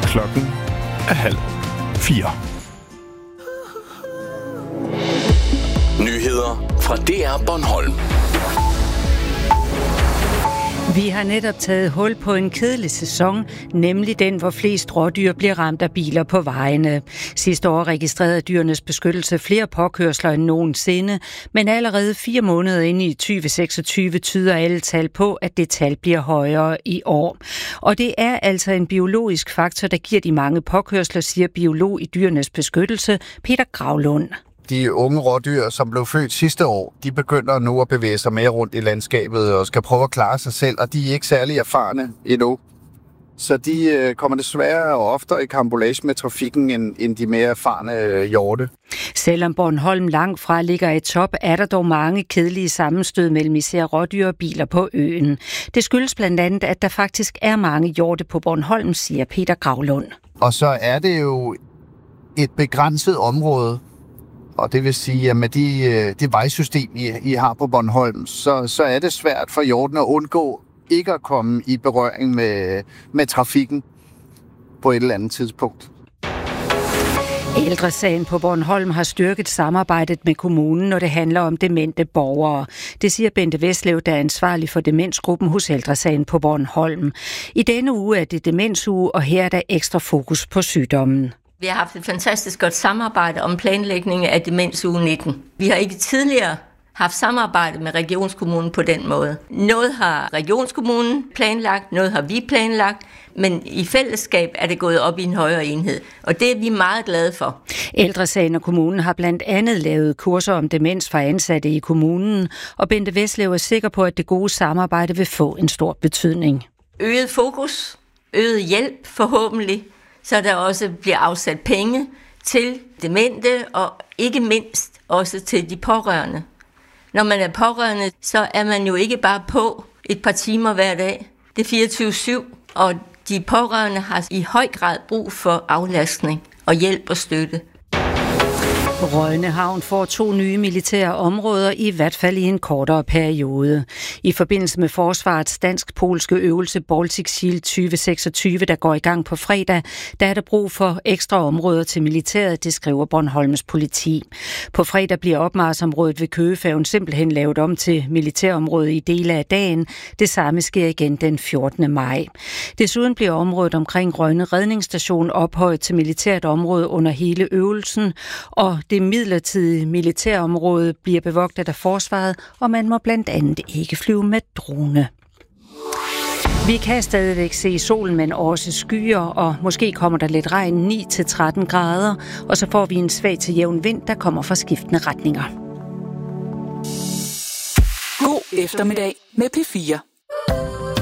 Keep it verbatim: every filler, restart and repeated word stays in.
Klokken er halv fire. Nyheder fra D R Bornholm. Vi har netop taget hul på en kedelig sæson, nemlig den, hvor flest rådyr bliver ramt af biler på vejene. Sidste år registrerede Dyrenes Beskyttelse flere påkørsler end nogensinde, men allerede fire måneder inde i tyve seksogtyve tyder alle tal på, at det tal bliver højere i år. Og det er altså en biologisk faktor, der giver de mange påkørsler, siger biolog i Dyrenes Beskyttelse, Peter Gravlund. De unge rådyr, som blev født sidste år, de begynder nu at bevæge sig mere rundt i landskabet og skal prøve at klare sig selv, og de er ikke særlig erfarne endnu. Så de kommer desværre oftere i karambolage med trafikken end, end de mere erfarne hjorte. Selvom Bornholm langt fra ligger i top, er der dog mange kedelige sammenstød mellem især rådyr og biler på øen. Det skyldes blandt andet, at der faktisk er mange hjorte på Bornholm, siger Peter Gravlund. Og så er det jo et begrænset område. Og det vil sige, at med de, det vejsystem, I, I har på Bornholm, så, så er det svært for hjortene at undgå ikke at komme i berøring med, med trafikken på et eller andet tidspunkt. Ældresagen på Bornholm har styrket samarbejdet med kommunen, når det handler om demente borgere. Det siger Bente Veslev, der er ansvarlig for demensgruppen hos Ældresagen på Bornholm. I denne uge er det demensuge, og her er der ekstra fokus på sygdommen. Vi har haft et fantastisk godt samarbejde om planlægning af demensuge nitten. Vi har ikke tidligere haft samarbejde med regionskommunen på den måde. Noget har regionskommunen planlagt, noget har vi planlagt, men i fællesskab er det gået op i en højere enhed, og det er vi meget glade for. Ældresagen og kommunen har blandt andet lavet kurser om demens for ansatte i kommunen, og Bente Veslev er sikker på, at det gode samarbejde vil få en stor betydning. Øget fokus, øget hjælp forhåbentlig, så der også bliver afsat penge til demente og ikke mindst også til de pårørende. Når man er pårørende, så er man jo ikke bare på et par timer hver dag. Det er fireogtyve syv, og de pårørende har i høj grad brug for aflastning og hjælp og støtte. Rønne Havn får to nye militære områder, i hvert fald i en kortere periode. I forbindelse med forsvarets dansk-polske øvelse Baltic Shield tyve seksogtyve, der går i gang på fredag, der er der brug for ekstra områder til militæret, det skriver Bornholms politi. På fredag bliver opmarsområdet ved Køgefærgen simpelthen lavet om til militærområde i dele af dagen. Det samme sker igen den fjortende maj. Desuden bliver området omkring Rønne Redningsstation ophøjet til militært område under hele øvelsen, og det midlertidige militærområde bliver bevogtet af forsvaret, og man må blandt andet ikke flyve med drone. Vi kan stadigvæk se solen, men også skyer, og måske kommer der lidt regn ni til tretten grader, og så får vi en svag til jævn vind, der kommer fra skiftende retninger. God eftermiddag med P fire.